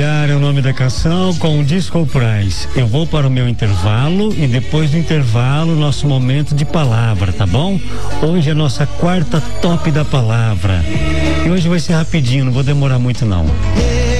Olhar é o nome da canção com o Disco Price. Eu vou para o meu intervalo e depois do intervalo, nosso momento de palavra, tá bom? Hoje é a nossa quarta top da palavra. E hoje vai ser rapidinho, não vou demorar muito não.